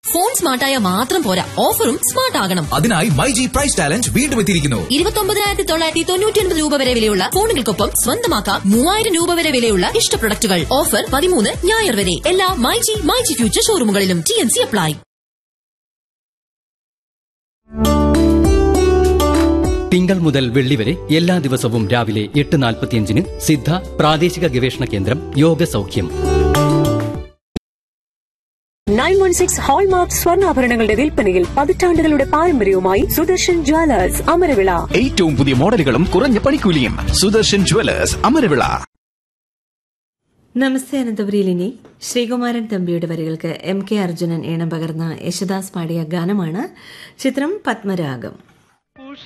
Phone സ്മാർട്ടായ മാത്രം പോരാ, ഓഫറും സ്മാർട്ട് ആകണം. അതിനായി മൈജി പ്രൈസ് ചാലഞ്ച് വീണ്ടും എത്തിയിരിക്കുന്നു. 29,999 രൂപ വരെ വിലയുള്ള ഫോണുകൾക്കൊപ്പം സ്വന്തമാക്കാം 3,000 രൂപ വരെ വിലയുള്ള ഇഷ്ട പ്രൊഡക്റ്റുകൾ. ഓഫർ 13 ഞായർ വരെ എല്ലാ മൈജി ഫ്യൂച്ചർ ഷോറൂമുകളിലും. TNC apply. തിങ്കൾ മുതൽ വെള്ളി വരെ എല്ലാ ദിവസവും രാവിലെ 8:45 സിദ്ധ പ്രാദേശിക ഗവേഷണ കേന്ദ്രം യോഗ സൗഖ്യം. 916 ഹോൾമാർക്ക് സ്വർണ്ണാഭരണങ്ങളുടെ വിൽപ്പനയിൽ പതിറ്റാണ്ടുകളുടെ പാരമ്പര്യവുമായി സുദർശൻ ജ്വല്ലേഴ്സ് അമരവിള. ഏറ്റവും പുതിയ മോഡലുകളും കുറഞ്ഞ പണിക്കൂലിയും. സുദർശൻ ജ്വല്ലേഴ്സ് അമരവിള. നമസ്തേ അനന്തപുരിയിലിനി ശ്രീകുമാരൻ തമ്പിയുടെ വരികൾക്ക് MK അർജുനൻ ഈണം പകർന്ന യേശുദാസ് പാടിയ ഗാനമാണ്. ചിത്രം പത്മരാഗം.